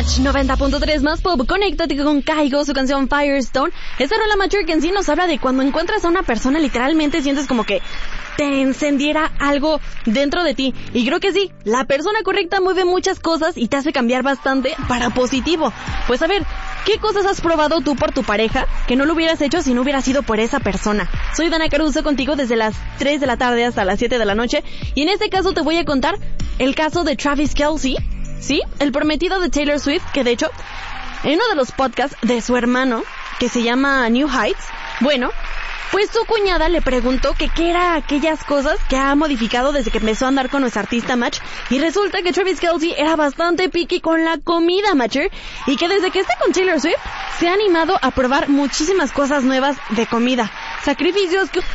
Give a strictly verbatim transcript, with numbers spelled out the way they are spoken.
Match noventa punto tres más pop. Conéctate con Kygo, su canción Firestone. Esta rola mature que en sí nos habla de cuando encuentras a una persona, literalmente sientes como que te encendiera algo dentro de ti. Y creo que sí, la persona correcta mueve muchas cosas y te hace cambiar bastante para positivo. Pues a ver, ¿qué cosas has probado tú por tu pareja que no lo hubieras hecho si no hubiera sido por esa persona? Soy Dana Caruso contigo desde las tres de la tarde hasta las siete de la noche. Y en este caso te voy a contar el caso de Travis Kelce, ¿sí? El prometido de Taylor Swift, que de hecho, en uno de los podcasts de su hermano, que se llama New Heights, bueno, pues su cuñada le preguntó que qué era aquellas cosas que ha modificado desde que empezó a andar con nuestra artista Match, y resulta que Travis Kelce era bastante picky con la comida, Matcher, y que desde que está con Taylor Swift se ha animado a probar muchísimas cosas nuevas de comida, sacrificios que